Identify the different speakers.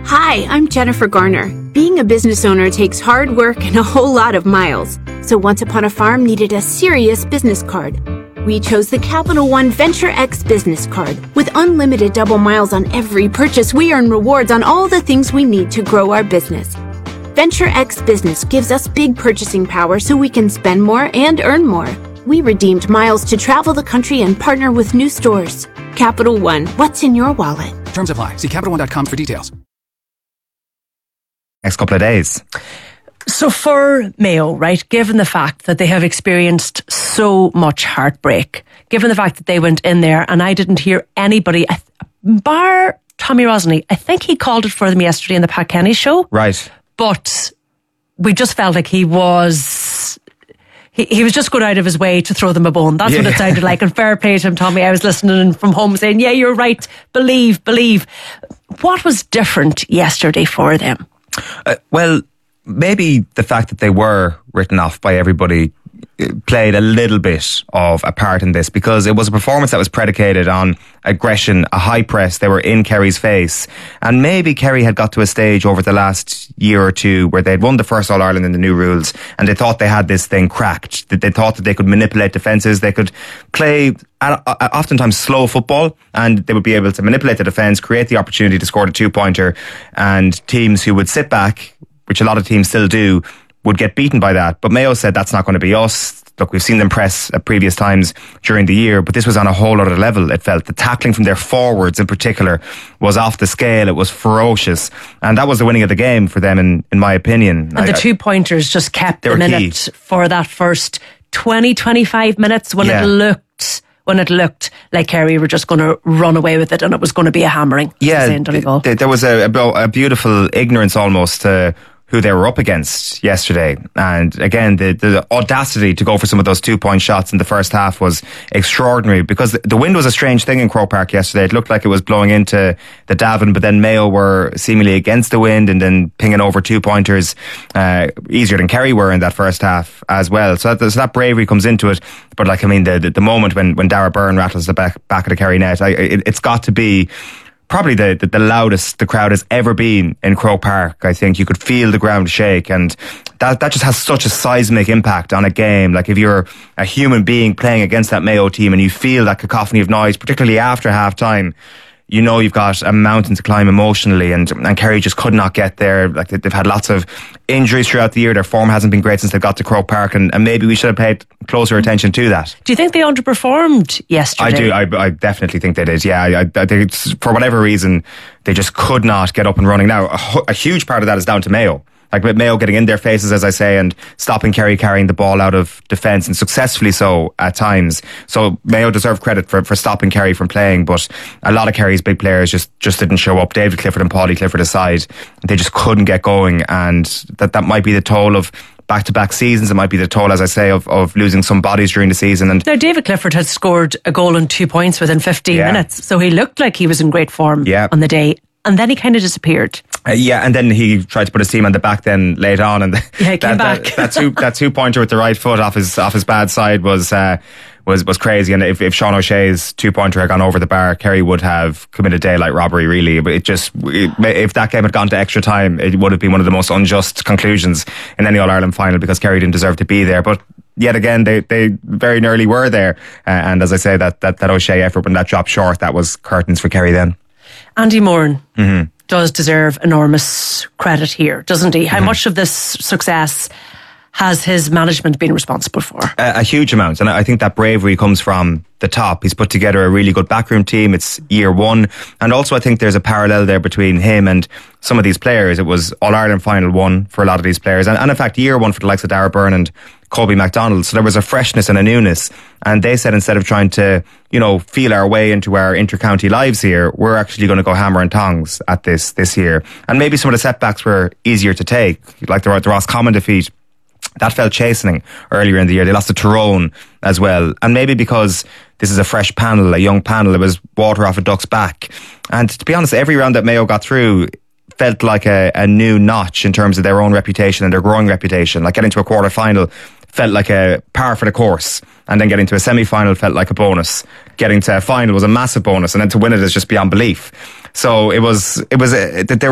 Speaker 1: Hi, I'm Jennifer Garner. Being a business owner takes hard work and a whole lot of miles. So Once Upon a Farm needed a serious business card. We chose the Capital One Venture X business card. With unlimited double miles on every purchase, we earn rewards on all the things we need to grow our business. Venture X Business gives us big purchasing power so we can spend more and earn more. We redeemed miles to travel the country and partner with new stores. Capital One, what's in your wallet?
Speaker 2: Terms apply. See CapitalOne.com for details.
Speaker 3: Next couple of days.
Speaker 4: So for Mayo, right, given the fact that they have experienced so much heartbreak, given the fact that they went in there and I didn't hear anybody, bar Tommy Rosny, I think he called it for them yesterday in the Pat Kenny show.
Speaker 3: Right.
Speaker 4: But we just felt like he was just going out of his way to throw them a bone. That's what it sounded like. And fair play to him, Tommy. I was listening from home saying, yeah, you're right. Believe. What was different yesterday for them?
Speaker 3: Well, maybe the fact that they were written off by everybody played a little bit of a part in this, because it was a performance that was predicated on aggression, a high press. They were in Kerry's face, and maybe Kerry had got to a stage over the last year or two where they'd won the first All-Ireland in the new rules and they thought they had this thing cracked, that they thought that they could manipulate defences, they could play oftentimes slow football, and they would be able to manipulate the defence, create the opportunity to score the 2-pointer, and teams who would sit back, which a lot of teams still do, would get beaten by that. But Mayo said that's not going to be us. Look, we've seen them press at previous times during the year, but this was on a whole other level. It felt the tackling from their forwards in particular was off the scale. It was ferocious, and that was the winning of the game for them, in my opinion.
Speaker 4: And the 2-pointers just kept them in it for that first 20-25 minutes when it looked like Kerry were just going to run away with it and it was going to be a hammering.
Speaker 3: Yeah, there was a beautiful ignorance almost to who they were up against yesterday. And again, the audacity to go for some of those 2-point shots in the first half was extraordinary, because the wind was a strange thing in Croke Park yesterday. It looked like it was blowing into the Davin, but then Mayo were seemingly against the wind and then pinging over 2-pointers easier than Kerry were in that first half as well. So that bravery comes into it. But the moment when Dara Byrne rattles the back of the Kerry net, it's got to be probably the loudest the crowd has ever been in Croke Park. I think you could feel the ground shake, and that just has such a seismic impact on a game. Like, if you're a human being playing against that Mayo team and you feel that cacophony of noise, particularly after half time, you know you've got a mountain to climb emotionally, and Kerry just could not get there. Like, they've had lots of injuries throughout the year. Their form hasn't been great since they got to Croke Park, and maybe we should have paid closer attention to that.
Speaker 4: Do you think they underperformed yesterday?
Speaker 3: I do. I definitely think they did. Yeah, I think for whatever reason they just could not get up and running. Now, a huge part of that is down to Mayo. Like, with Mayo getting in their faces, as I say, and stopping Kerry carrying the ball out of defence, and successfully so at times. So Mayo deserve credit for stopping Kerry from playing, but a lot of Kerry's big players just didn't show up. David Clifford and Paulie Clifford aside, they just couldn't get going, and that might be the toll of back-to-back seasons. It might be the toll, as I say, of losing some bodies during the season. And
Speaker 4: now, David Clifford had scored a goal and 2 points within 15 minutes, so he looked like he was in great form on the day. And then he kind of disappeared.
Speaker 3: And then he tried to put his team on the back then late on, and
Speaker 4: he came back.
Speaker 3: that 2-pointer with the right foot off his bad side was crazy. And if Sean O'Shea's 2-pointer had gone over the bar, Kerry would have committed daylight robbery, really. But if that game had gone to extra time, it would have been one of the most unjust conclusions in any All-Ireland final, because Kerry didn't deserve to be there. But yet again, they very nearly were there. And as I say, that O'Shea effort, when that dropped short, that was curtains for Kerry then.
Speaker 4: Andy Moran does deserve enormous credit here, doesn't he? How much of this success has his management been responsible for?
Speaker 3: A huge amount, and I think that bravery comes from the top. He's put together a really good backroom team. It's year one, and also I think there's a parallel there between him and some of these players. It was All-Ireland final one for a lot of these players, and in fact year one for the likes of Dara Byrne and Colby MacDonald. So there was a freshness and a newness, and they said, instead of trying to feel our way into our inter-county lives here, we're actually going to go hammer and tongs at this year. And maybe some of the setbacks were easier to take, like the Roscommon defeat. That felt chastening earlier in the year. They lost to Tyrone as well. And maybe because this is a fresh panel, a young panel, it was water off a duck's back. And to be honest, every round that Mayo got through felt like a new notch in terms of their own reputation and their growing reputation. Like, getting to a quarter final felt like a par for the course, and then getting to a semi-final felt like a bonus. Getting to a final was a massive bonus, and then to win it is just beyond belief. So it was there